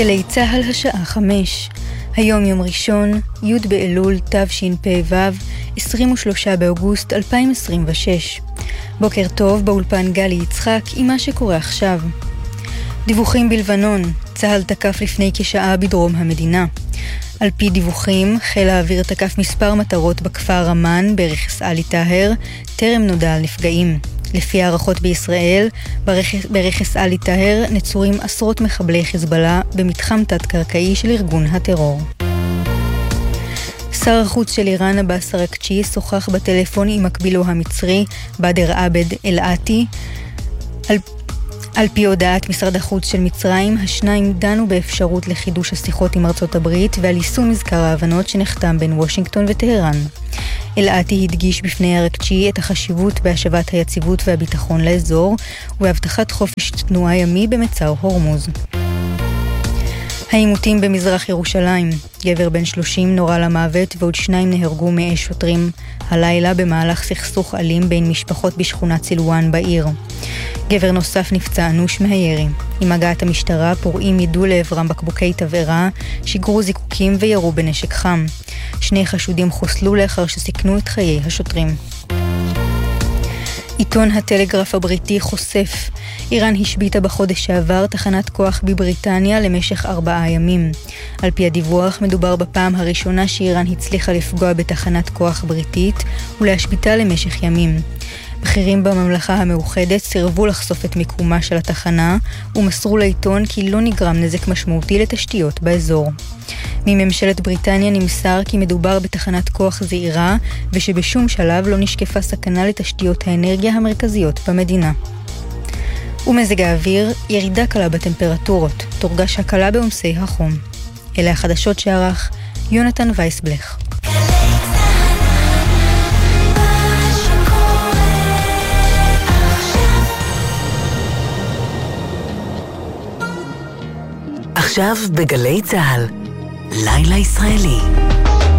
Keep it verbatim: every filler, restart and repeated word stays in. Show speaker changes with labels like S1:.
S1: גלי צהל השעה חמש. היום יום ראשון, י' באלול תשפ"ו, עשרים ושלושה באוגוסט אלפיים עשרים ושש. בוקר טוב, באולפן גלי יצחק עם מה שקורה עכשיו. דיווחים בלבנון, צהל תקף לפני כשעה בדרום המדינה. על פי דיווחים, חיל האוויר תקף מספר מטרות בכפר רמן ברכס אלי טהר, טרם נודע על נפגעים. לפי הערכות בישראל, ברכס, ברכס אלי טהר נצורים עשרות מחבלי חיזבאללה במתחם תת-קרקעי של ארגון הטרור. שר החוץ של איראן עבאס אראגצ'י שוחח בטלפון עם מקבילו המצרי בדר עבד אל-עטי. על, על פי הודעת משרד החוץ של מצרים, השניים דנו באפשרות לחידוש השיחות עם ארצות הברית ועל יישום מזכר ההבנות שנחתם בין וושינגטון וטהרן. אל-עטי הדגיש בפני אראגצ'י את החשיבות בהשבת היציבות והביטחון לאזור ובהבטחת חופש תנועה ימי במצר הורמוז. העימותים במזרח ירושלים, גבר בן שלושים נורה למוות ועוד שניים נהרגו מאש שוטרים הלילה במהלך סכסוך אלים בין משפחות בשכונת סילואן בעיר. גבר נוסף נפצע אנוש מהירי. עם הגעת המשטרה, פורעים ידעו לעברם בקבוקי תבערה, שיגרו זיקוקים וירו בנשק חם. שני חשודים חוסלו לאחר שסיכנו את חיי השוטרים. עיתון הטלגרף הבריטי חושף, איראן השביתה בחודש שעבר תחנת כוח בבריטניה למשך ארבעה ימים. על פי הדיווח, מדובר בפעם הראשונה שאיראן הצליחה לפגוע בתחנת כוח בריטית ולהשביתה למשך ימים. בכירים בממלכה המאוחדת סירבו לחשוף את מיקומה של התחנה ומסרו לעיתון כי לא נגרם נזק משמעותי לתשתיות באזור. מממשלת בריטניה נמסר כי מדובר בתחנת כוח זעירה ושבשום שלב לא נשקפה סכנה לתשתיות האנרגיה המרכזיות במדינה. ומזג האוויר, ירידה קלה בטמפרטורות, תורגש הקלה בעומסי החום. אלה החדשות שערך יונתן וייסבלך.
S2: עכשיו בגלי צהל, לילה ישראלי.